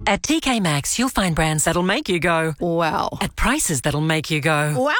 At TK Maxx, you'll find brands that'll make you go, wow. At prices that'll make you go, wow.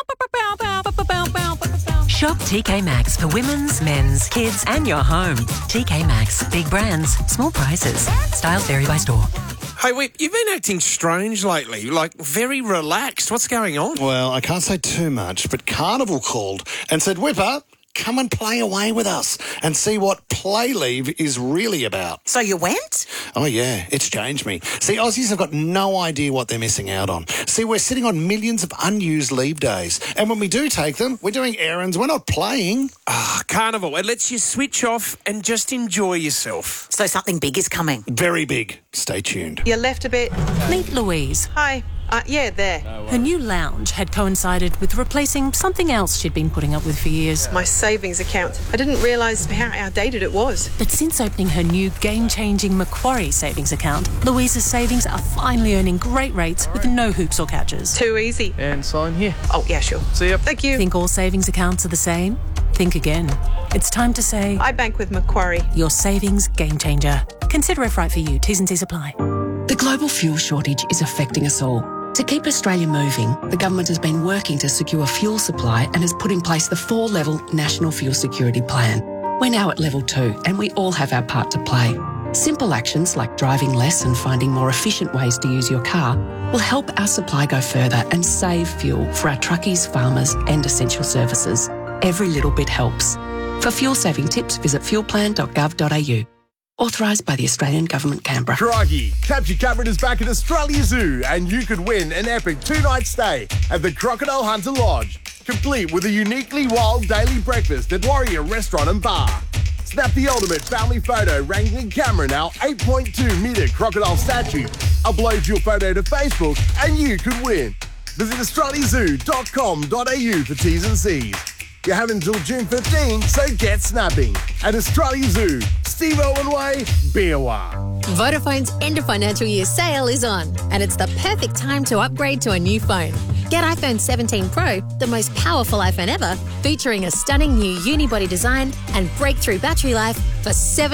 Shop TK Maxx for women's, men's, kids and your home. TK Maxx. Big brands, small prices. Styles vary by store. Hey, you've been acting strange lately, like very relaxed. What's going on? Well, I can't say too much, but Carnival called and said, Whipper, come and play away with us and see what Play Leave is really about. So you went? Oh, yeah, it's changed me. See, Aussies have got no idea what they're missing out on. See, we're sitting on millions of unused leave days. And when we do take them, we're doing errands. We're not playing. Carnival. It lets you switch off and just enjoy yourself. So something big is coming. Very big. Stay tuned. You left a bit. Meet Louise. Hi. Yeah, there. Her new lounge had coincided with replacing something else she'd been putting up with for years. My savings account. I didn't realise how outdated it was. But since opening her new game-changing Macquarie savings account, Louise's savings are finally earning great rates with no hoops or catches. Too easy. And sign here. Oh, yeah, sure. See ya. Thank you. Think all savings accounts are the same? Think again. It's time to say... I bank with Macquarie. Your savings game changer. Consider if right for you. T's and C's apply. The global fuel shortage is affecting us all. To keep Australia moving, the government has been working to secure fuel supply and has put in place the 4-level National Fuel Security Plan. We're now at level 2 and we all have our part to play. Simple actions like driving less and finding more efficient ways to use your car will help our supply go further and save fuel for our truckies, farmers and essential services. Every little bit helps. For fuel saving tips, visit fuelplan.gov.au. Authorised by the Australian Government, Canberra. Crikey! Capture Cameron is back at Australia Zoo and you could win an epic 2-night stay at the Crocodile Hunter Lodge, complete with a uniquely wild daily breakfast at Warrior Restaurant and Bar. Snap the ultimate family photo wrangling Cameron, our 8.2-metre crocodile statue. Upload your photo to Facebook and you could win. Visit australiazoo.com.au for T's and C's. You have until June 15, so get snapping. At Australia Zoo, Steve Owen Way, Beerwah. Vodafone's end of financial year sale is on, and it's the perfect time to upgrade to a new phone. Get iPhone 17 Pro, the most powerful iPhone ever, featuring a stunning new unibody design and breakthrough battery life for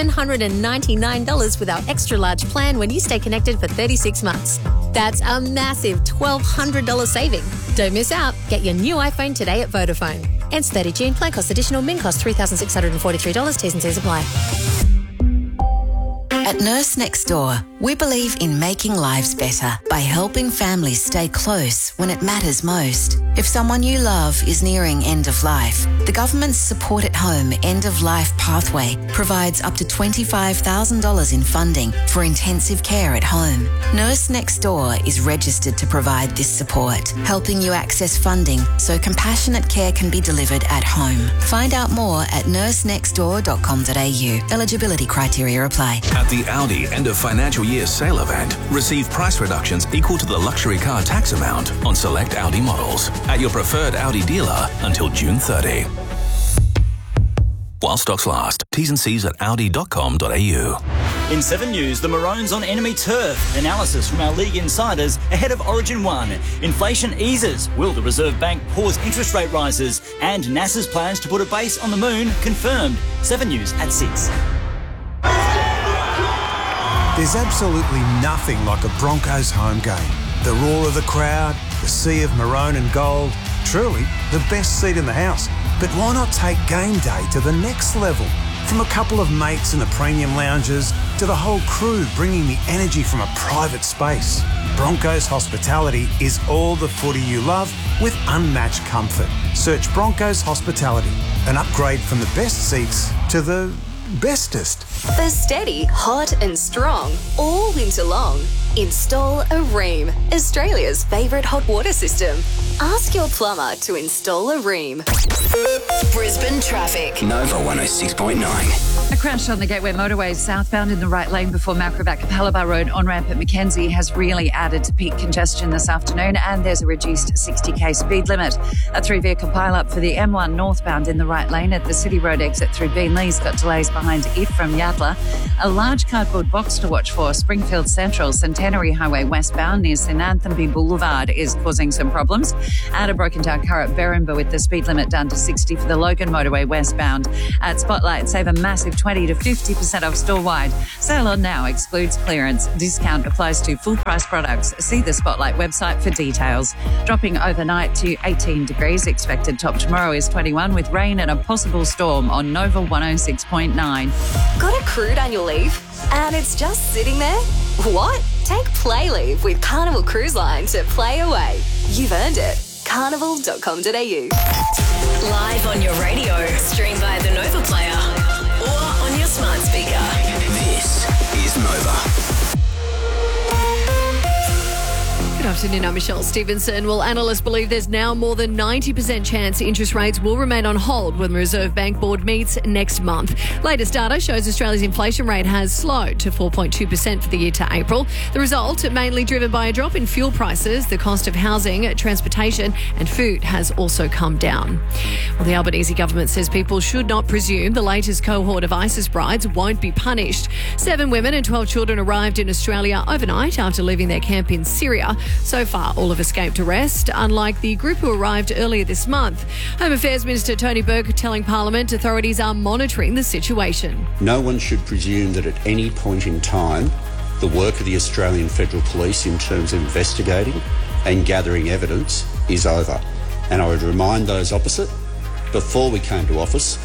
$799 with our extra large plan when you stay connected for 36 months. That's a massive $1,200 saving. Don't miss out. Get your new iPhone today at Vodafone. Ends 30 June. Plan cost additional. Min cost $3,643. T's and C's apply. At Nurse Next Door, we believe in making lives better by helping families stay close when it matters most. If someone you love is nearing end of life, the government's Support at Home End of Life Pathway provides up to $25,000 in funding for intensive care at home. Nurse Next Door is registered to provide this support, helping you access funding so compassionate care can be delivered at home. Find out more at nursenextdoor.com.au. Eligibility criteria apply. At the Audi end of financial year sale event, receive price reductions equal to the luxury car tax amount on select Audi models at your preferred Audi dealer until June 30. While stocks last. T's and C's at audi.com.au. In 7 News, the Maroons on enemy turf. Analysis from our league insiders ahead of Origin 1. Inflation eases. Will the Reserve Bank pause interest rate rises? And NASA's plans to put a base on the moon confirmed. 7 News at 6. There's absolutely nothing like a Broncos home game. The roar of the crowd, the sea of maroon and gold, truly the best seat in the house. But why not take game day to the next level? From a couple of mates in the premium lounges to the whole crew bringing the energy from a private space. Broncos Hospitality is all the footy you love with unmatched comfort. Search Broncos Hospitality, an upgrade from the best seats to the bestest. For steady, hot and strong, all winter long, install a Rheem, Australia's favourite hot water system. Ask your plumber to install a Rheem. Brisbane traffic. Nova 106.9. A crash on the Gateway Motorway southbound in the right lane before Macrovac Capalaba Road on-ramp at Mackenzie has really added to peak congestion this afternoon, and there's a reduced 60k speed limit. A 3-vehicle pile-up for the M1 northbound in the right lane at the City Road exit through Beenley's got delays behind behind Ephraim Yadler. A large cardboard box to watch for Springfield Central, Centenary Highway westbound near Sinanthamby Boulevard is causing some problems. At a broken down car at Berrimba with the speed limit down to 60 for the Logan motorway westbound. At Spotlight, save a massive 20 to 50% off store-wide. Sale on now excludes clearance. Discount applies to full price products. See the Spotlight website for details. Dropping overnight to 18 degrees. Expected top tomorrow is 21 with rain and a possible storm on Nova 106.9. Got a crude annual leave? And it's just sitting there? What? Take Play Leave with Carnival Cruise Line to play away. You've earned it. Carnival.com.au. Live on your radio, stream via the Nova Player or on your smart speaker. This is Nova. Good afternoon, I'm Michelle Stevenson. Well, analysts believe there's now more than 90% chance interest rates will remain on hold when the Reserve Bank Board meets next month. Latest data shows Australia's inflation rate has slowed to 4.2% for the year to April. The result, mainly driven by a drop in fuel prices, the cost of housing, transportation and food has also come down. Well, the Albanese government says people should not presume the latest cohort of ISIS brides won't be punished. 7 women and 12 children arrived in Australia overnight after leaving their camp in Syria. So far, all have escaped arrest, unlike the group who arrived earlier this month. Home Affairs Minister Tony Burke telling Parliament authorities are monitoring the situation. No one should presume that at any point in time, the work of the Australian Federal Police in terms of investigating and gathering evidence is over. And I would remind those opposite, before we came to office,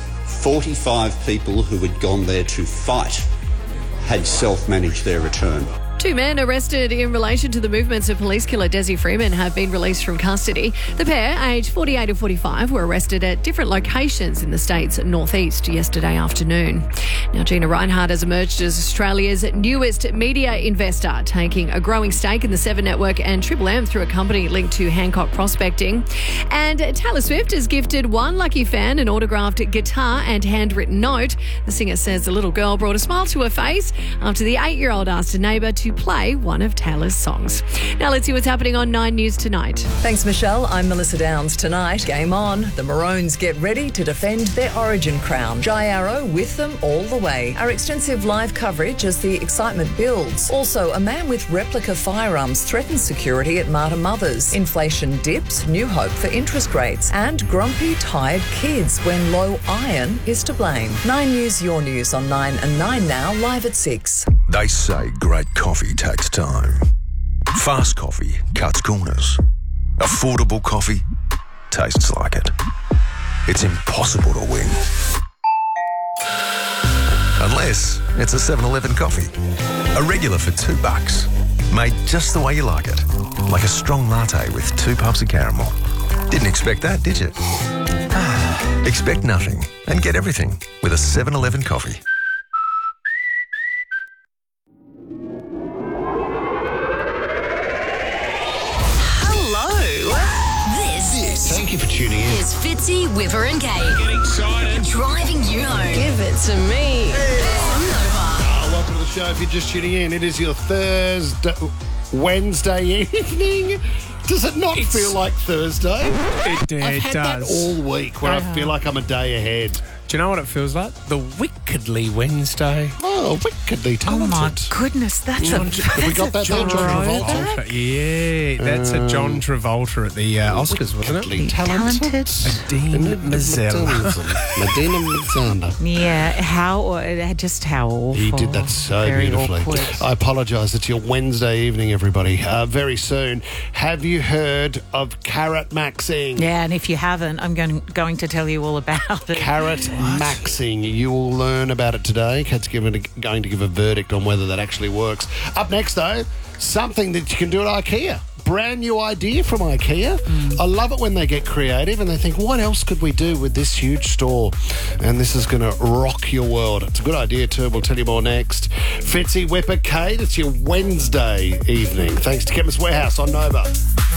45 people who had gone there to fight had self-managed their return. 2 men arrested in relation to the movements of police killer Desi Freeman have been released from custody. The pair, aged 48 and 45, were arrested at different locations in the state's northeast yesterday afternoon. Now, Gina Rinehart has emerged as Australia's newest media investor, taking a growing stake in the 7 Network and Triple M through a company linked to Hancock Prospecting. And Taylor Swift has gifted one lucky fan an autographed guitar and handwritten note. The singer says the little girl brought a smile to her face after the 8-year-old asked a neighbour to play one of Taylor's songs. Now let's see what's happening on 9 News tonight. Thanks, Michelle. I'm Melissa Downs. Tonight, game on. The Maroons get ready to defend their Origin crown. Jai Arrow with them all the way. Our extensive live coverage as the excitement builds. Also, a man with replica firearms threatens security at Marta Mothers. Inflation dips, new hope for interest rates. And grumpy, tired kids when low iron is to blame. 9 News, your news on 9 and 9 now, live at 6. They say great coffee takes time. Fast coffee cuts corners. Affordable coffee tastes like it. It's impossible to win. Unless it's a 7-Eleven coffee. A regular for $2. Made just the way you like it. Like a strong latte with 2 puffs of caramel. Didn't expect that, did you? Expect nothing and get everything with a 7-Eleven coffee. Thank you for tuning in. It's Fitzy, Whipper and Kate. Get excited. Driving you home. Give it to me. Welcome to the show. If you're just tuning in, it is your Wednesday evening. Does it not feel like Thursday? It I've had that all week where I feel like I'm a day ahead. Do you know what it feels like? The Wickedly Wednesday. Oh, wickedly talented. Oh, my goodness. That's Have we got that there, John Travolta? Yeah, that's a John Travolta at the Oscars, wasn't it? talented. Medina Mazzella. Medina Mazzella. Yeah, how awful. He did that so Very beautifully. awkward. I apologise. It's your Wednesday evening, everybody. Very soon. Have you heard of carrot maxing? Yeah, and if you haven't, I'm going to tell you all about it. Carrot maxing. You will learn about it today. Kat's going to give a verdict on whether that actually works. Up next, though, something that you can do at IKEA. Brand new idea from IKEA. I love it when they get creative and they think, what else could we do with this huge store? And this is going to rock your world. It's a good idea too. We'll tell you more next. Fitzy, Whipper, Kate, it's your Wednesday evening. Thanks to Chemist Warehouse on Nova.